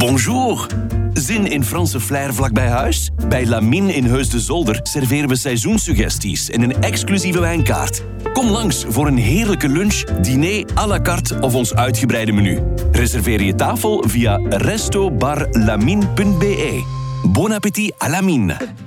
Bonjour. Zin in Franse flair vlakbij huis? Bij Lamine in Heus de Zolder serveren we seizoenssuggesties en een exclusieve wijnkaart. Kom langs voor een heerlijke lunch, diner à la carte of ons uitgebreide menu. Reserveer je tafel via restobarlamine.be. Bon appétit à Lamine.